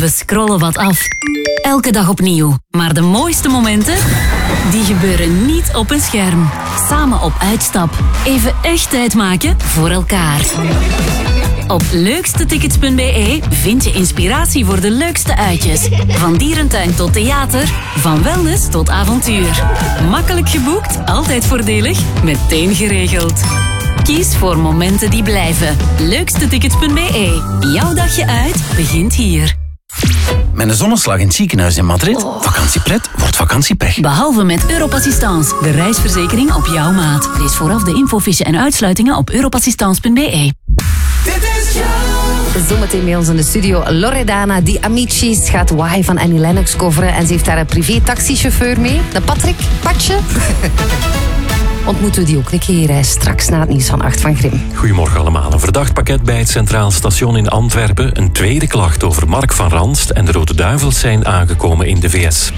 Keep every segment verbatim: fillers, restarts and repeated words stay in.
We scrollen wat af. Elke dag opnieuw. Maar de mooiste momenten, die gebeuren niet op een scherm. Samen op uitstap. Even echt tijd maken voor elkaar. Op leukstetickets punt b e vind je inspiratie voor de leukste uitjes. Van dierentuin tot theater, van wellness tot avontuur. Makkelijk geboekt, altijd voordelig, meteen geregeld. Kies voor momenten die blijven. leukstetickets punt b e. Jouw dagje uit begint hier. Met een zonneslag in het ziekenhuis in Madrid. Oh. Vakantiepret wordt vakantiepech. Behalve met Europassistance, de reisverzekering op jouw maat. Lees vooraf de infofiche en uitsluitingen op europassistance punt b e. Zometeen bij ons in de studio Loredana Di Amicis gaat Why van Annie Lennox coveren. En ze heeft daar een privé-taxichauffeur mee. De Patrick Patje. Ontmoeten we die ook een keer straks na het nieuws van acht van Grim. Goedemorgen allemaal. Een verdacht pakket bij het Centraal Station in Antwerpen. Een tweede klacht over Mark van Ranst en de Rode Duivels zijn aangekomen in de V S.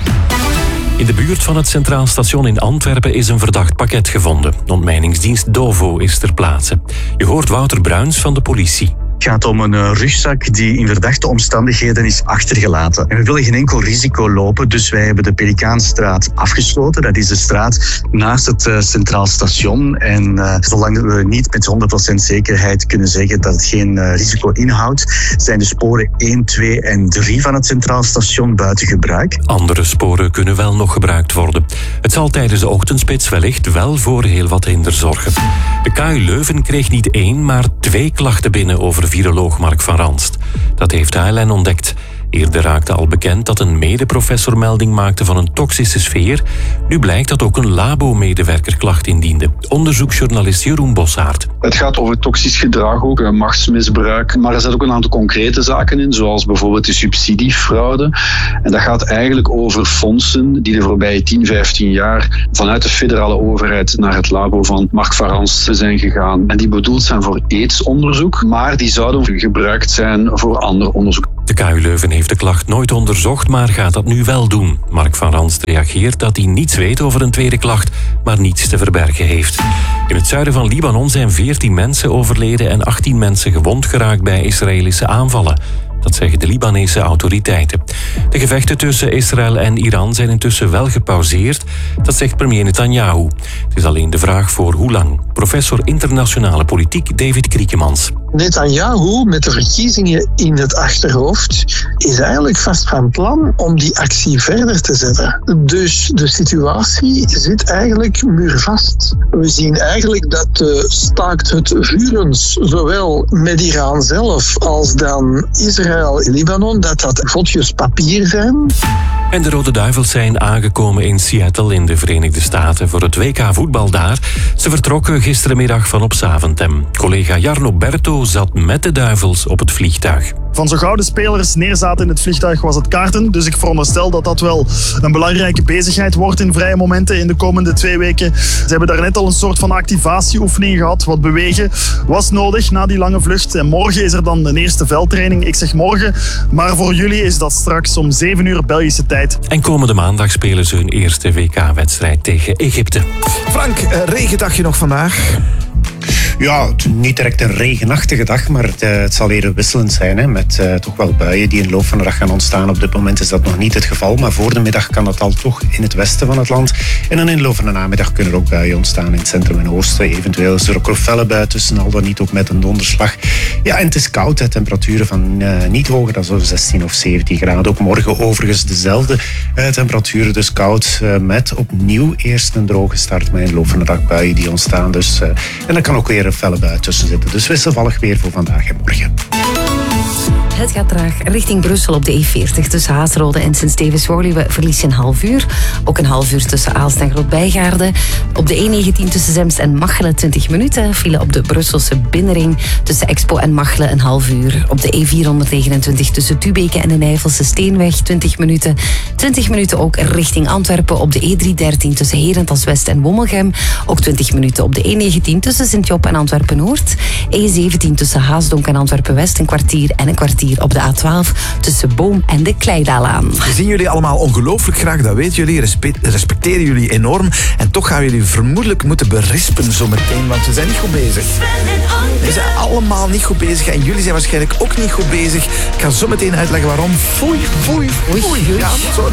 In de buurt van het Centraal Station in Antwerpen is een verdacht pakket gevonden. Ontmijningsdienst Dovo is ter plaatse. Je hoort Wouter Bruins van de politie. Het gaat om een uh, rugzak die in verdachte omstandigheden is achtergelaten. En we willen geen enkel risico lopen, dus wij hebben de Pelikaanstraat afgesloten. Dat is de straat naast het uh, Centraal Station. En uh, zolang we niet met honderd procent zekerheid kunnen zeggen dat het geen uh, risico inhoudt, zijn de sporen één, twee en drie van het Centraal Station buiten gebruik. Andere sporen kunnen wel nog gebruikt worden. Het zal tijdens de ochtendspits wellicht wel voor heel wat hinder zorgen. De K U Leuven kreeg niet één, maar twee klachten binnen over viroloog Mark van Ranst. Dat heeft H L N ontdekt. Eerder raakte al bekend dat een medeprofessor melding maakte van een toxische sfeer. Nu blijkt dat ook een labo-medewerker klacht indiende. Onderzoeksjournalist Jeroen Bossaert. Het gaat over toxisch gedrag ook, machtsmisbruik. Maar er zitten ook een aantal concrete zaken in, zoals bijvoorbeeld de subsidiefraude. En dat gaat eigenlijk over fondsen die de voorbije tien, vijftien jaar vanuit de federale overheid naar het labo van Mark van Ranst zijn gegaan. En die bedoeld zijn voor aidsonderzoek, maar die zouden gebruikt zijn voor ander onderzoek. De K U Leuven heeft de klacht nooit onderzocht, maar gaat dat nu wel doen. Mark van Ranst reageert dat hij niets weet over een tweede klacht, maar niets te verbergen heeft. In het zuiden van Libanon zijn veertien mensen overleden en achttien mensen gewond geraakt bij Israëlische aanvallen. Dat zeggen de Libanese autoriteiten. De gevechten tussen Israël en Iran zijn intussen wel gepauzeerd. Dat zegt premier Netanyahu. Het is alleen de vraag voor hoe lang. Professor internationale politiek David Kriekemans. Netanyahu, met de verkiezingen in het achterhoofd, is eigenlijk vast van plan om die actie verder te zetten. Dus de situatie zit eigenlijk muurvast. We zien eigenlijk dat de staakt het vurens, zowel met Iran zelf als dan Israël en Libanon, dat dat vodjes papier zijn. En de Rode Duivels zijn aangekomen in Seattle in de Verenigde Staten voor het W K voetbal daar. Ze vertrokken gisterenmiddag van op Zaventem. Collega Jarno Berto zat met de Duivels op het vliegtuig. Van zo gauw de spelers neerzaten in het vliegtuig was het kaarten. Dus ik veronderstel dat dat wel een belangrijke bezigheid wordt in vrije momenten in de komende twee weken. Ze hebben daar net al een soort van activatieoefening gehad. Wat bewegen was nodig na die lange vlucht. En morgen is er dan een eerste veldtraining. Ik zeg morgen, maar voor jullie is dat straks om zeven uur Belgische tijd. En komende maandag spelen ze hun eerste W K-wedstrijd tegen Egypte. Frank, uh, regendagje nog vandaag? Ja, niet direct een regenachtige dag, maar het, uh, het zal weer wisselend zijn. Hè, met uh, toch wel buien die in de loop van de dag gaan ontstaan. Op dit moment is dat nog niet het geval, maar voor de middag kan dat al toch in het westen van het land. En dan in de loop van de namiddag kunnen er ook buien ontstaan in het centrum en oosten. Eventueel is er ook een felle bui tussen, al dan niet ook met een donderslag. Ja, en het is koud, hè, temperaturen van uh, niet hoger dan zo'n zestien of zeventien graden. Ook morgen overigens dezelfde uh, temperaturen, dus koud. Uh, met opnieuw eerst een droge start, maar in de loop van de dag buien die ontstaan. Dus, uh, en dan kan ook weer een felle bui tussen zitten. Dus wisselvallig weer voor vandaag en morgen. Het gaat traag richting Brussel op de E veertig tussen Haasrode en Sint-Stevens-Woluwe verlies je een half uur. Ook een half uur tussen Aalst en Groot-Bijgaarde. Op de E negentien tussen Zemst en Machelen twintig minuten. File op de Brusselse binnenring tussen Expo en Machelen een half uur. Op de E vierhonderdnegenentwintig tussen Tubeke en de Nijvelse Steenweg twintig minuten. twintig minuten ook richting Antwerpen op de E driehonderddertien tussen Herentals West en Wommelgem. Ook twintig minuten op de E negentien tussen Sint-Job en Antwerpen-Noord. E zeventien tussen Haasdonk en Antwerpen-West een kwartier en een kwartier hier op de A twaalf tussen Boom en de Kleidaalaan. We zien jullie allemaal ongelooflijk graag, dat weten jullie. Respe- respecteren jullie enorm. En toch gaan we jullie vermoedelijk moeten berispen zometeen, want we zijn niet goed bezig. We zijn allemaal niet goed bezig en jullie zijn waarschijnlijk ook niet goed bezig. Ik ga zo meteen uitleggen waarom. Foei, foei, foei. Ja, sorry.